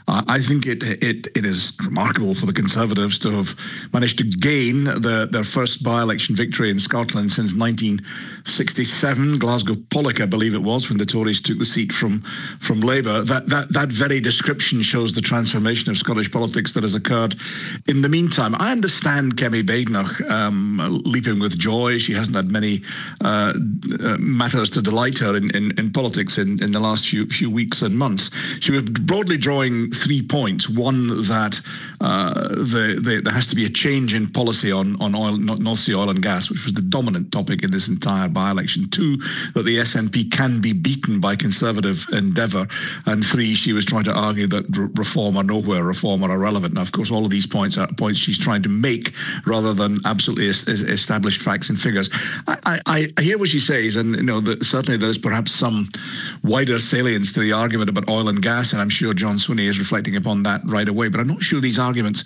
I think it is remarkable for the Conservatives to have managed to gain their first by-election victory in Scotland since 1967, Glasgow Pollock, I believe it was, when the Tories took the seat from Labour. That very description shows the transformation of Scottish politics that has occurred in the meantime. I understand Kemi Badenoch leaping with joy. She hasn't had many matters to delight her in politics in the last few weeks and months. She was broadly drawing 3 points. One, that there has to be a change in policy on oil, North Sea oil and gas, which was the dominant topic in this entire by-election. 2, that the SNP can be beaten by Conservative endeavour. And 3, she was trying to argue that reform or nowhere, reform are irrelevant. Now, of course, all of these points are points she's trying to make rather than absolutely established facts and figures. I hear what she says, and that certainly there is perhaps some wider salience to the argument about oil and gas, and I'm sure John Swinney is reflecting upon that right away. But I'm not sure these arguments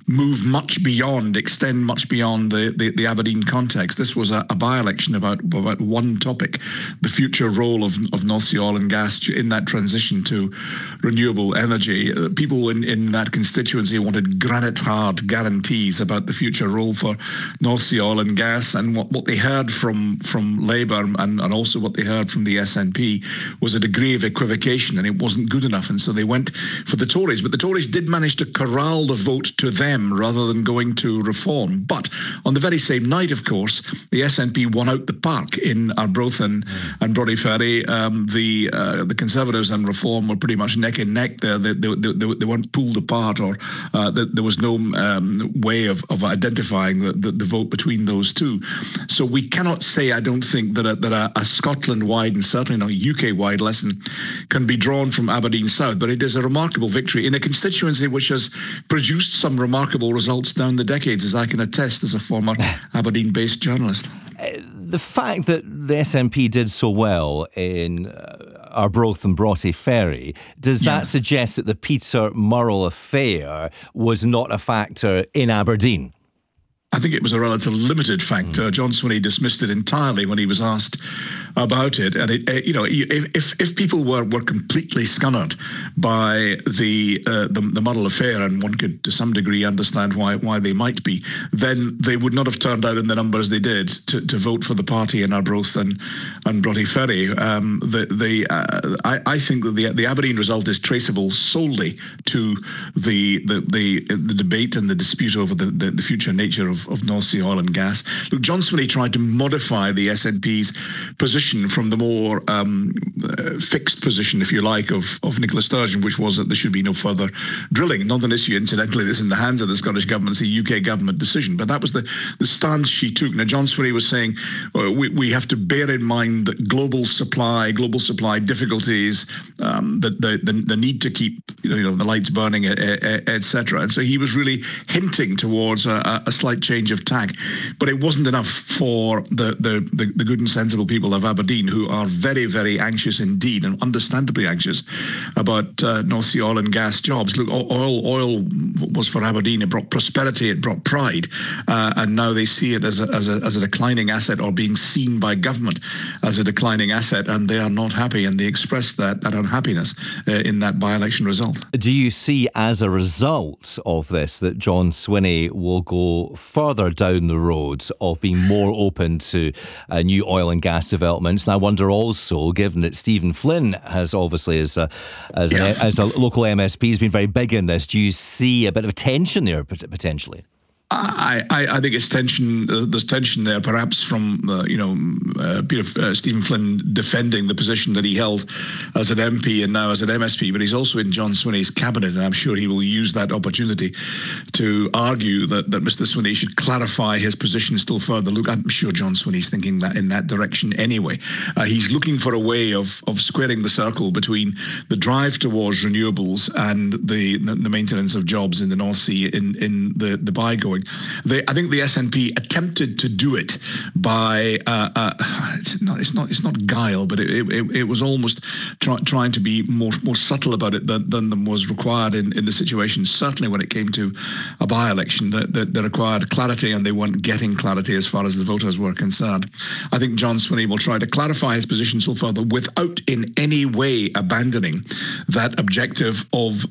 extend much beyond the Aberdeen context. This was a by-election about one topic: the future role of North Sea oil and gas in that transition to renewable energy. People in that constituency wanted granite-hard guarantees about the future role for North Sea oil and gas, and what they heard from Labour and also what they heard from the SNP was a degree of equivocation, and it wasn't good enough, and so they went for the Tories. But the Tories did manage to corral the vote to them rather than going to reform. But on the very same night, of course, the SNP won out the park in Arbroath and Brodie Ferry. The Conservatives and Reform were pretty much neck and neck there. They weren't pulled apart, or there was no way of identifying the vote between those two. So we cannot say, I don't think, that a Scotland-wide and certainly not UK-wide lesson can be drawn from Aberdeen South, but it is a remarkable victory in a constituency which has produced some remarkable results down the decades, as I can attest as a former Aberdeen-based journalist. The fact that the SNP did so well in Arbroath and Broughty Ferry, does that suggest that the Peter Murrell affair was not a factor in Aberdeen? I think it was a relatively limited factor. John Swinney dismissed it entirely when he was asked about it. And if people were completely scunnered by the Murrell affair, and one could to some degree understand why they might be, then they would not have turned out in the numbers they did to vote for the party in Arbroath and Broughty Ferry. I think that the Aberdeen result is traceable solely to the debate and the dispute over the future nature of North Sea oil and gas. Look, John Swinney tried to modify the SNP's position from the more fixed position, if you like, of Nicola Sturgeon, which was that there should be no further drilling. Not an issue, incidentally, that's in the hands of the Scottish Government. It's a UK government decision. But that was the stance she took. Now, John Swinney was saying we have to bear in mind that global supply difficulties, the need to keep the lights burning, etc. And so he was really hinting towards a slight change of tack. But it wasn't enough for the good and sensible people of Aberdeen, who are very, very anxious indeed, and understandably anxious about North Sea oil and gas jobs. Look, oil was for Aberdeen. It brought prosperity, it brought pride, and now they see it as a declining asset, or being seen by government as a declining asset, and they are not happy, and they expressed that unhappiness in that by-election result. Do you see, as a result of this, that John Swinney will go further down the road of being more open to new oil and gas developments? And I wonder also, given that Stephen Flynn has obviously, as a local MSP, has been very big in this, do you see a bit of a tension there potentially? I think it's tension. There's tension there, perhaps from Stephen Flynn defending the position that he held as an MP and now as an MSP. But he's also in John Swinney's cabinet, and I'm sure he will use that opportunity to argue that Mr. Swinney should clarify his position still further. Look, I'm sure John Swinney's thinking that in that direction anyway. He's looking for a way of squaring the circle between the drive towards renewables and the maintenance of jobs in the North Sea in the bygoing. I think the SNP attempted to do it by it's not guile, but it was almost trying to be more subtle about it than was required in the situation. Certainly when it came to a by-election, that required clarity, and they weren't getting clarity as far as the voters were concerned. I think John Swinney will try to clarify his position still further without in any way abandoning that objective of